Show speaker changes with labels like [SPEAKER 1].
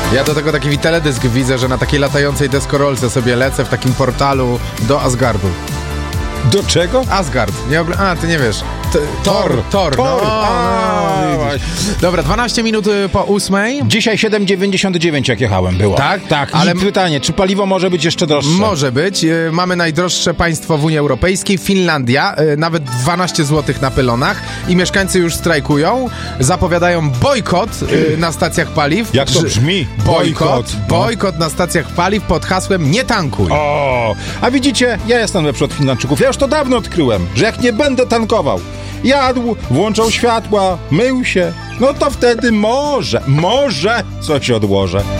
[SPEAKER 1] Ja do tego taki teledysk widzę, że na takiej latającej deskorolce sobie lecę w takim portalu do Asgardu.
[SPEAKER 2] Do czego?
[SPEAKER 1] Asgard. Ty nie wiesz. Thor. Dobra, 12 minut po 8.
[SPEAKER 2] Dzisiaj 7,99 jak jechałem było.
[SPEAKER 1] Tak?
[SPEAKER 2] Tak,
[SPEAKER 1] Ale
[SPEAKER 2] ale pytanie, czy paliwo może być jeszcze droższe?
[SPEAKER 1] Może być. Mamy najdroższe państwo w Unii Europejskiej, Finlandia, nawet 12 zł na pylonach i mieszkańcy już strajkują, zapowiadają bojkot na stacjach paliw.
[SPEAKER 2] Jak to brzmi?
[SPEAKER 1] Bojkot na stacjach paliw pod hasłem nie tankuj.
[SPEAKER 2] O, a widzicie, ja jestem lepszy od Finlandczyków. Ja już to dawno odkryłem, że jak nie będę tankował, jadł, włączał światła, mył się, no to wtedy może coś odłożę.